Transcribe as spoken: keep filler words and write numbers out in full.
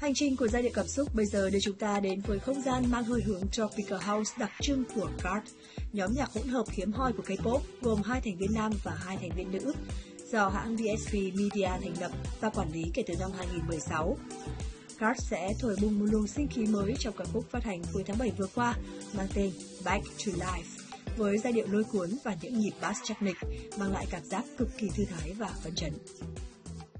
Hành trình của giai điệu cảm xúc bây giờ đưa chúng ta đến với không gian mang hơi hướng Tropical House đặc trưng của Card, nhóm nhạc hỗn hợp hiếm hoi của K-pop gồm hai thành viên nam và hai thành viên nữ, do hãng bê ét vê Media thành lập và quản lý kể từ năm hai nghìn không trăm mười sáu. Card sẽ thổi bùng một luồng sinh khí mới trong ca khúc phát hành cuối tháng bảy vừa qua mang tên Back to Life, với giai điệu lôi cuốn và những nhịp bass chắc nịch mang lại cảm giác cực kỳ thư thái và phấn chấn.